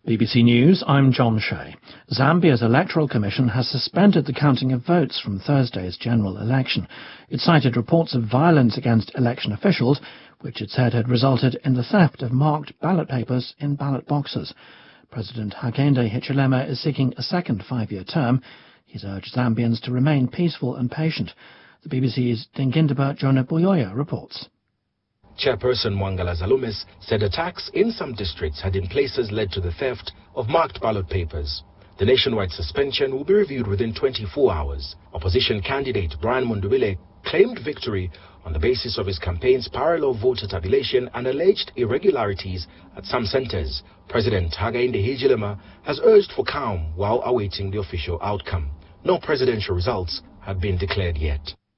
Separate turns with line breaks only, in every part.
BBC News, I'm John Shea. Zambia's Electoral Commission has suspended the counting of votes from Thursday's general election. It cited reports of violence against election officials, which it said had resulted in the theft of marked ballot papers in ballot boxes. President Hakainde Hichilema is seeking a second five-year term. He's urged Zambians to remain peaceful and patient. The BBC's Dingindaba Jonah Buyoya reports.
Chairperson Mwangala Zalumis said attacks in some districts had in places led to the theft of marked ballot papers. The nationwide suspension will be reviewed within 24 hours. Opposition candidate Brian Mundubile claimed victory on the basis of his campaign's parallel voter tabulation and alleged irregularities at some centers. President Hakainde Hichilema has urged for calm while awaiting the official outcome. No presidential results have been declared yet.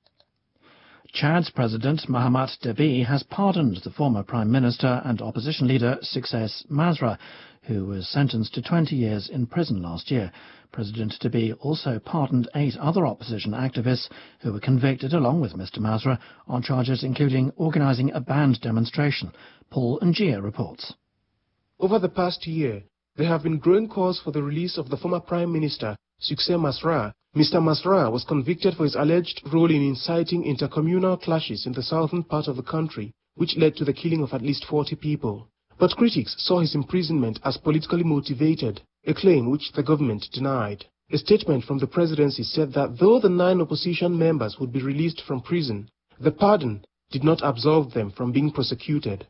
Chad's President Mahamat Deby has pardoned the former Prime Minister and opposition leader Success Masra, who was sentenced to 20 years in prison last year. President Deby also pardoned 8 other opposition activists who were convicted along with Mr Masra on charges including organising a banned demonstration. Paul Njia reports.
Over the past year, there have been growing calls for the release of the former Prime Minister, Success Masra. Mr. Masra was convicted for his alleged role in inciting intercommunal clashes in the southern part of the country, which led to the killing of at least 40 people. But critics saw his imprisonment as politically motivated, a claim which the government denied. A statement from the presidency said that though the 9 opposition members would be released from prison, the pardon did not absolve them from being prosecuted.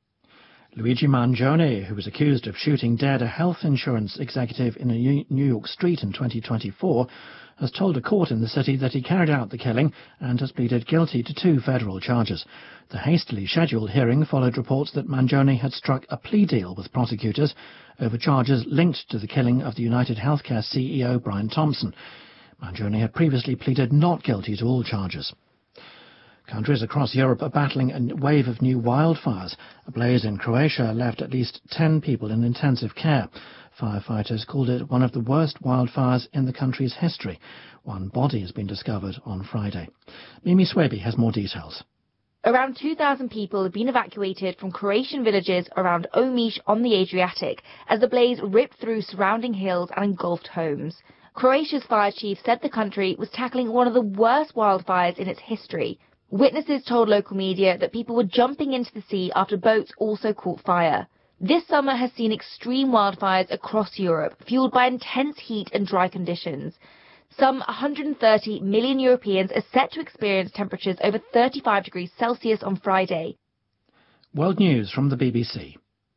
Luigi Mangione, who was accused of shooting dead a health insurance executive in a New York street in 2024, has told a court in the city that he carried out the killing and has pleaded guilty to 2 federal charges. The hastily scheduled hearing followed reports that Mangione had struck a plea deal with prosecutors over charges linked to the killing of the United Healthcare CEO Brian Thompson. Mangione had previously pleaded not guilty to all charges. Countries across Europe are battling a wave of new wildfires. A blaze in Croatia left at least 10 people in intensive care. Firefighters called it one of the worst wildfires in the country's history. One body has been discovered on Friday. Mimi Swaby has more details.
Around 2,000 people have been evacuated from Croatian villages around Omiš on the Adriatic as the blaze ripped through surrounding hills and engulfed homes. Croatia's fire chief said the country was tackling one of the worst wildfires in its history. Witnesses told local media that people were jumping into the sea after boats also caught fire. This summer has seen extreme wildfires across Europe, fueled by intense heat and dry conditions. Some 130 million Europeans are set to experience temperatures over 35 degrees Celsius on Friday.
World News from the BBC.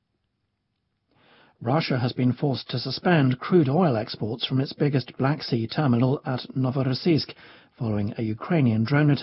Russia has been forced to suspend crude oil exports from its biggest Black Sea terminal at Novorossiysk following a Ukrainian drone attack